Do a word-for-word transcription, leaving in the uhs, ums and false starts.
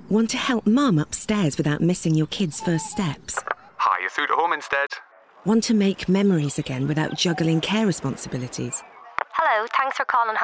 Want to help Mum upstairs without missing your kids' first steps? Hi, you're through to home instead. Want to make memories again without juggling care responsibilities? Hello, thanks for calling